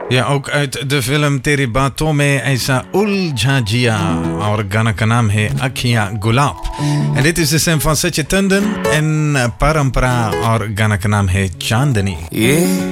Ja, ook uit de film Teri Baaton में ऐसा उलझा जिया और गाना का नाम है अखियां गुलाब. En dit is de stem van Satya Tandon en Parampara और गाना का नाम है चांदनी.